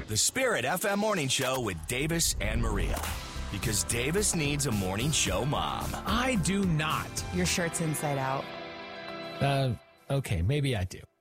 The Spirit FM Morning Show with Davis and Maria. Because Davis needs a morning show mom. I do not. Your shirt's inside out. Okay, maybe I do.